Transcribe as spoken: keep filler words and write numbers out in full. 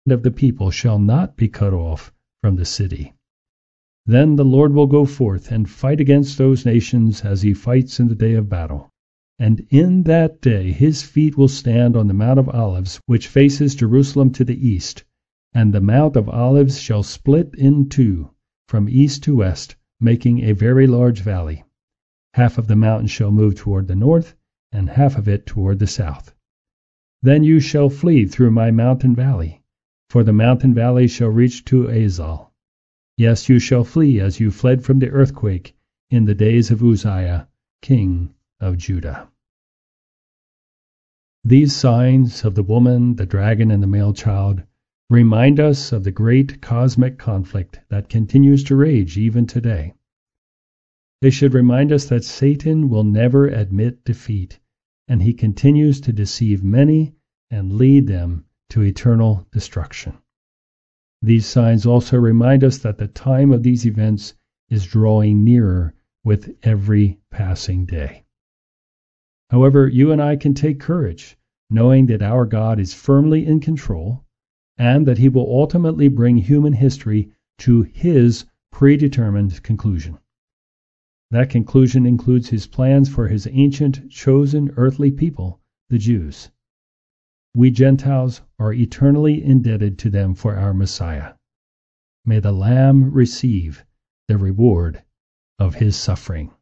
of the people shall not be cut off from the city. Then the Lord will go forth and fight against those nations as he fights in the day of battle. And in that day his feet will stand on the Mount of Olives, which faces Jerusalem to the east. And the Mount of Olives shall split in two, from east to west, making a very large valley. Half of the mountain shall move toward the north, and half of it toward the south. Then you shall flee through my mountain valley, for the mountain valley shall reach to Azal. Yes, you shall flee as you fled from the earthquake in the days of Uzziah, king of Judah. These signs of the woman, the dragon, and the male child remind us of the great cosmic conflict that continues to rage even today. They should remind us that Satan will never admit defeat, and he continues to deceive many and lead them to eternal destruction. These signs also remind us that the time of these events is drawing nearer with every passing day. However, you and I can take courage, knowing that our God is firmly in control, and that he will ultimately bring human history to his predetermined conclusion. That conclusion includes his plans for his ancient, chosen earthly people, the Jews. We Gentiles are eternally indebted to them for our Messiah. May the Lamb receive the reward of his suffering.